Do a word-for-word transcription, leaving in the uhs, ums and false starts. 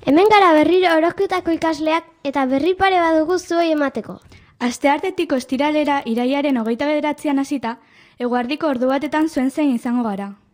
Hemen gara berriro horoskotako ikasleak eta berri pare badugu zuei emateko. Asteartetik ostiralera irailaren hogeita bederatzian hasita, eguerdiko ordu batetan zuen zein izango gara.